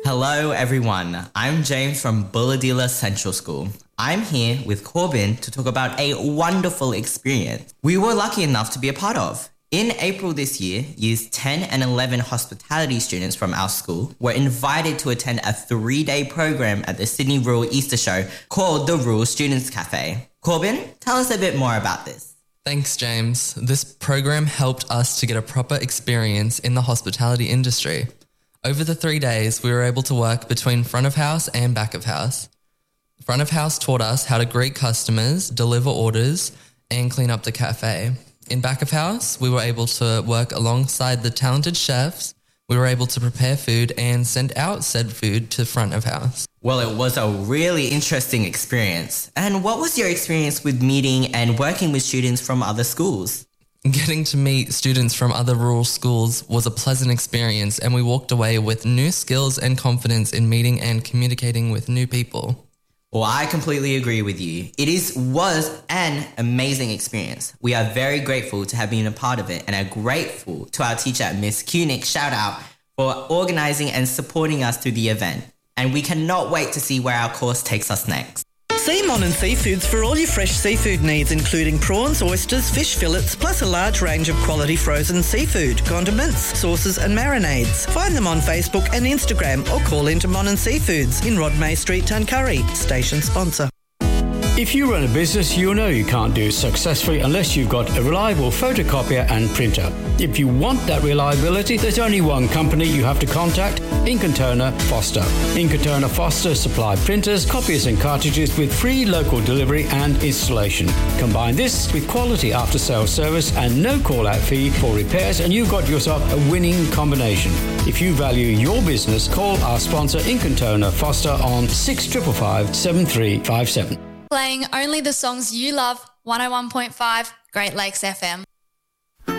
Hello everyone, I'm James from Bulahdelah Central School. I'm here with Corbin to talk about a wonderful experience we were lucky enough to be a part of. In April this year, years 10 and 11 hospitality students from our school were invited to attend a 3-day program at the Sydney Rural Easter Show called the Rural Students Cafe. Corbin, tell us a bit more about this. Thanks, James. This program helped us to get a proper experience in the hospitality industry. Over the 3 days, we were able to work between front of house and back of house. Front of house taught us how to greet customers, deliver orders, and clean up the cafe. In back of house, we were able to work alongside the talented chefs. We were able to prepare food and send out said food to front of house. Well, it was a really interesting experience. And what was your experience with meeting and working with students from other schools? Getting to meet students from other rural schools was a pleasant experience, and we walked away with new skills and confidence in meeting and communicating with new people. Well, I completely agree with you. It was an amazing experience. We are very grateful to have been a part of it and are grateful to our teacher, Miss Koenig, shout out, for organising and supporting us through the event. And we cannot wait to see where our course takes us next. See Mon and Seafoods for all your fresh seafood needs, including prawns, oysters, fish fillets, plus a large range of quality frozen seafood, condiments, sauces and marinades. Find them on Facebook and Instagram or call into Mon and Seafoods in Rod May Street, Tuncurry. Station sponsor. If you run a business, you know you can't do it successfully unless you've got a reliable photocopier and printer. If you want that reliability, there's only one company you have to contact, Ink & Turner Foster. Ink & Turner Foster supply printers, copiers and cartridges with free local delivery and installation. Combine this with quality after-sales service and no call-out fee for repairs, and you've got yourself a winning combination. If you value your business, call our sponsor Ink & Turner Foster on 6555 7357. Playing only the songs you love, 101.5 Great Lakes FM.